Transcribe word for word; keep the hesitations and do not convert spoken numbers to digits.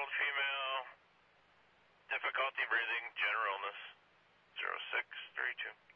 year-old female, difficulty breathing, general illness, zero six three two.